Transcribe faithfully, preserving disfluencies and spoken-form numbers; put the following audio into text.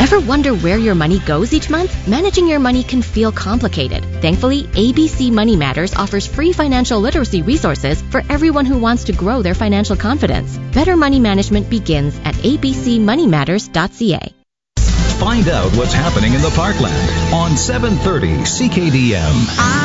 Ever wonder where your money goes each month? Managing your money can feel complicated. Thankfully, A B C Money Matters offers free financial literacy resources for everyone who wants to grow their financial confidence. Better money management begins at a b c money matters dot c a. Find out what's happening in the Parkland on seven thirty C K D M.